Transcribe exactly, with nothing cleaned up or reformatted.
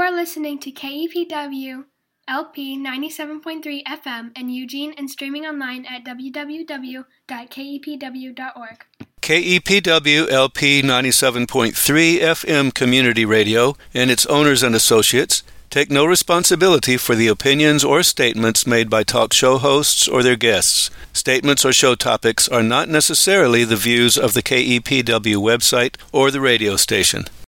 are listening to K E P W L P ninety-seven point three F M in Eugene and streaming online at w w w dot k e p w dot org. K E P W L P ninety-seven point three F M Community Radio and its owners and associates take no responsibility for the opinions or statements made by talk show hosts or their guests. Statements or show topics are not necessarily the views of the K E P W website or the radio station.